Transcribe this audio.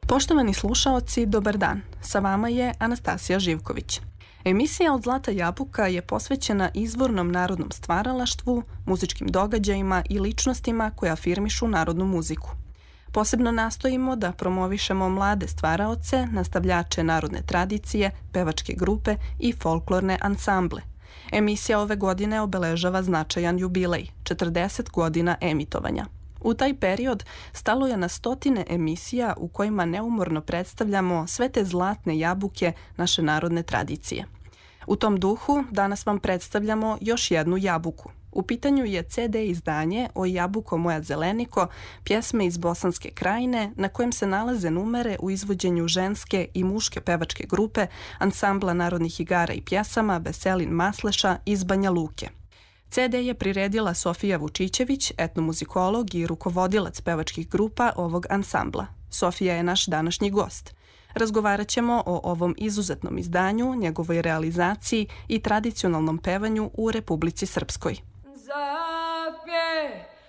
Poštovani slušaoci, dobar dan. Sa vama je Anastasija Živković. Emisija Od zlata jabuka je posvećena izvornom narodnom stvaralaštvu, muzičkim događajima i ličnostima koje afirmišu narodnu muziku. Posebno nastojimo da promovišemo mlade stvaraoce, nastavljače narodne tradicije, pevačke grupe i folklorne ansamble. Emisija ove godine obeležava značajan jubilej, 40 godina emitovanja. U taj period stalo je na stotine emisija u kojima neumorno predstavljamo sve te zlatne jabuke naše narodne tradicije. U tom duhu danas vam predstavljamo još jednu jabuku. U pitanju je CD izdanje O jabuko moja zeleniko, pjesme iz Bosanske Krajine na kojem se nalaze numere u izvođenju ženske i muške pevačke grupe ansambla narodnih igara i pjesama Veselin Masleša iz Banja Luke. CD je priredila Sofija Vučićević, etnomuzikolog i rukovodilac pevačkih grupa ovog ansambla. Sofija je naš današnji gost. Razgovarat ćemo o ovom izuzetnom izdanju, njegovoj realizaciji i tradicionalnom pevanju u Republici Srpskoj. Zapje